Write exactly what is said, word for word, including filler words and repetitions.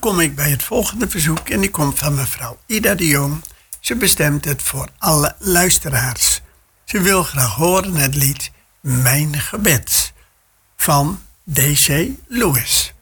kom ik bij het volgende verzoek en die komt van mevrouw Ida de Jong. Ze bestemt het voor alle luisteraars. Ze wil graag horen het lied Mijn Gebed van D C Lewis.